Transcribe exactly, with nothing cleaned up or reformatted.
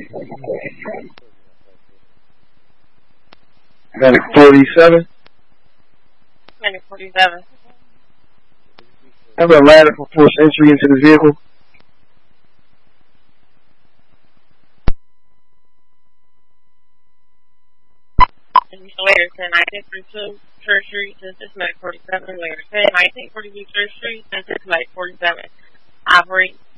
Medic forty-seven. Medic forty-seven. Have a ladder for forced entry into the vehicle. Later ten nineteen forty-two Church Street, this is Medic forty-seven. Later ten nineteen forty-two Church Street, this is Medic forty-seven. Operate